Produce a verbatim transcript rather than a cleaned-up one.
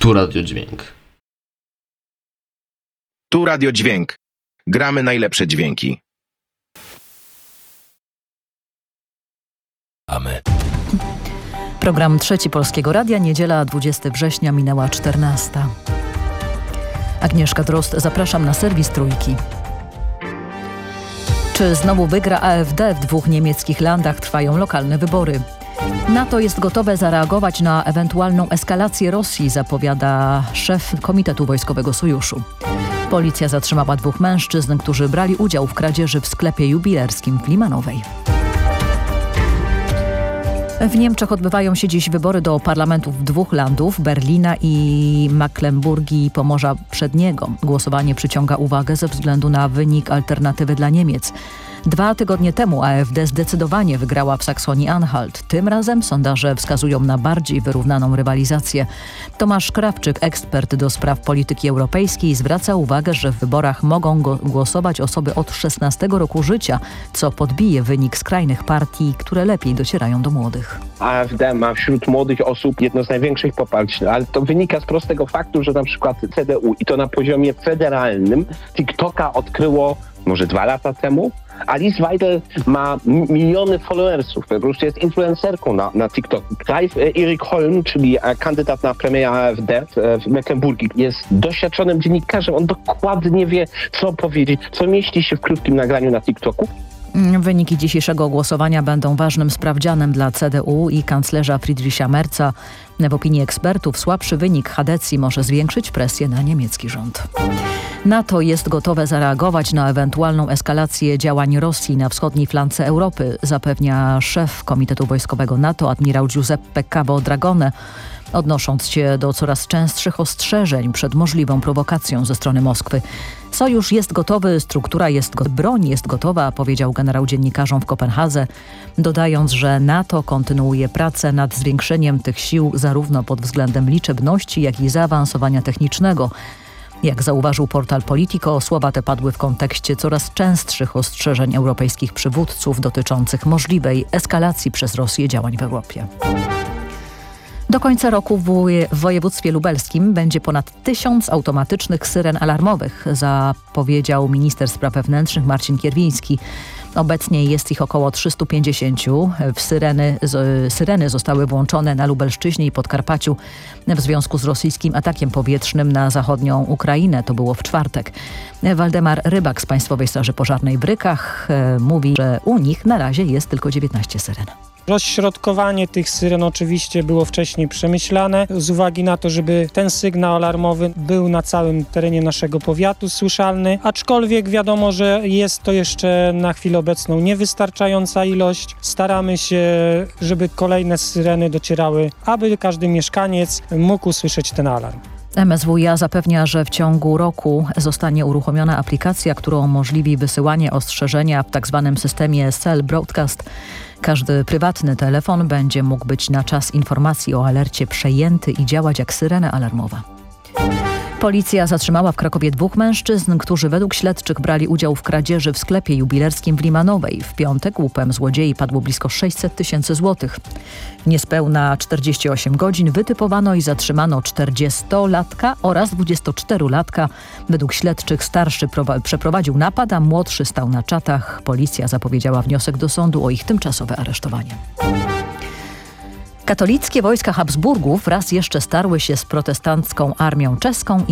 Tu Radiodźwięk. Tu Radiodźwięk. Gramy najlepsze dźwięki. A my. Program Trzeci Polskiego Radia, niedziela dwudziestego września, minęła czternasta. Agnieszka Drozd, zapraszam na serwis Trójki. Czy znowu wygra A F D? W dwóch niemieckich landach trwają lokalne wybory. NATO jest gotowe zareagować na ewentualną eskalację Rosji, zapowiada szef Komitetu Wojskowego Sojuszu. Policja zatrzymała dwóch mężczyzn, którzy brali udział w kradzieży w sklepie jubilerskim w Limanowej. W Niemczech odbywają się dziś wybory do parlamentów dwóch landów, Berlina i Mecklenburgii i Pomorza Przedniego. Głosowanie przyciąga uwagę ze względu na wynik Alternatywy dla Niemiec. Dwa tygodnie temu A F D zdecydowanie wygrała w Saksonii-Anhalt. Tym razem sondaże wskazują na bardziej wyrównaną rywalizację. Tomasz Krawczyk, ekspert do spraw polityki europejskiej, zwraca uwagę, że w wyborach mogą go- głosować osoby od szesnastego roku życia, co podbije wynik skrajnych partii, które lepiej docierają do młodych. A F D ma wśród młodych osób jedno z największych poparć, ale to wynika z prostego faktu, że na przykład C D U i to na poziomie federalnym TikToka odkryło może dwa lata temu. Alice Weidel ma m- miliony followersów, po prostu jest influencerką na, na TikToku. Ralf Erik Holm, czyli e, kandydat na premiera A F D w, w Mecklenburgii, jest doświadczonym dziennikarzem. On dokładnie wie, co powiedzieć, co mieści się w krótkim nagraniu na TikToku. Wyniki dzisiejszego głosowania będą ważnym sprawdzianem dla C D U i kanclerza Friedricha Merza. W opinii ekspertów słabszy wynik Chadecji może zwiększyć presję na niemiecki rząd. NATO jest gotowe zareagować na ewentualną eskalację działań Rosji na wschodniej flance Europy, zapewnia szef Komitetu Wojskowego NATO admirał Giuseppe Cavo Dragone, odnosząc się do coraz częstszych ostrzeżeń przed możliwą prowokacją ze strony Moskwy. Sojusz jest gotowy, struktura jest gotowa, broń jest gotowa, powiedział generał dziennikarzom w Kopenhadze, dodając, że NATO kontynuuje pracę nad zwiększeniem tych sił zarówno pod względem liczebności, jak i zaawansowania technicznego. Jak zauważył portal Politico, słowa te padły w kontekście coraz częstszych ostrzeżeń europejskich przywódców dotyczących możliwej eskalacji przez Rosję działań w Europie. Do końca roku w woje- w województwie lubelskim będzie ponad tysiąc automatycznych syren alarmowych, zapowiedział minister spraw wewnętrznych Marcin Kierwiński. Obecnie jest ich około trzysta pięćdziesiąt. W syreny, z, syreny zostały włączone na Lubelszczyźnie i Podkarpaciu w związku z rosyjskim atakiem powietrznym na zachodnią Ukrainę. To było w czwartek. Waldemar Rybak z Państwowej Straży Pożarnej w Rykach e, mówi, że u nich na razie jest tylko dziewiętnaście syren. Rozśrodkowanie tych syren oczywiście było wcześniej przemyślane z uwagi na to, żeby ten sygnał alarmowy był na całym terenie naszego powiatu słyszalny, aczkolwiek wiadomo, że jest to jeszcze na chwilę obecną niewystarczająca ilość. Staramy się, żeby kolejne syreny docierały, aby każdy mieszkaniec mógł usłyszeć ten alarm. M S W iA zapewnia, że w ciągu roku zostanie uruchomiona aplikacja, która umożliwi wysyłanie ostrzeżenia w tzw. systemie Cell Broadcast. Każdy prywatny telefon będzie mógł być na czas informacji o alercie przejęty i działać jak syrena alarmowa. Policja zatrzymała w Krakowie dwóch mężczyzn, którzy według śledczych brali udział w kradzieży w sklepie jubilerskim w Limanowej. W piątek łupem złodziei padło blisko sześćset tysięcy złotych. W niespełna czterdzieści osiem godzin wytypowano i zatrzymano czterdziestolatka oraz dwudziestoczterolatka. Według śledczych starszy prowa- przeprowadził napad, a młodszy stał na czatach. Policja zapowiedziała wniosek do sądu o ich tymczasowe aresztowanie. Katolickie wojska Habsburgów raz jeszcze starły się z protestancką armią czeską i